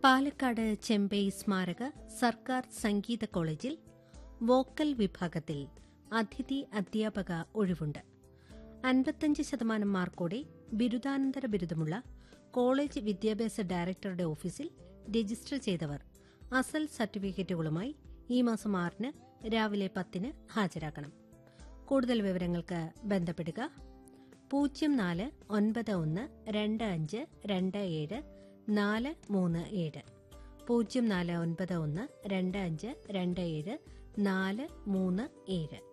പാലക്കാട് ചെമ്പൈ സ്മാരക സർക്കാർ സംഗീത കോളേജിൽ വോക്കൽ വിഭാഗത്തിൽ അതിഥി അധ്യാപക ഒഴിവുണ്ട്. 55% മാർക്കോടെ ബിരുദാനന്തര ബിരുദമുള്ള കോളേജ് വിദ്യാഭ്യാസ ഡയറക്ടറുടെ ഓഫീസിൽ രജിസ്റ്റർ ചെയ്തവർ അസൽ സർട്ടിഫിക്കറ്റുകളുമായി ഈ മാസം 6-ന് രാവിലെ 10-ന് ഹാജരാക്കണം. കൂടുതൽ വിവരങ്ങൾക്ക് ബന്ധപ്പെടുക 04912527 437 04912527 437.